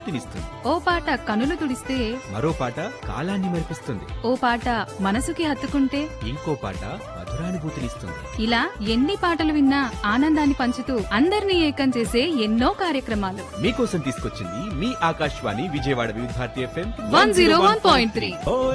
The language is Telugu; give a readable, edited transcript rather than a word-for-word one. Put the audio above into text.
తినిస్తుంది. ఓ పాట కనులు తుడిస్తే మరో పాట కాలాన్ని మరిపిస్తుంది. ఓ పాట మనసుకి హత్తుకుంటే ఇంకో పాట మధురానుభూతినిస్తుంది. ఇలా ఎన్ని పాటలు విన్నా ఆనందాన్ని పంచుతూ అందరినీ ఏకం చేసే ఎన్నో కార్యక్రమాలు మీకోసం తీసుకొచ్చింది మీ ఆకాశవాణి విజయవాడ వివిధ భారతి FM 101.3.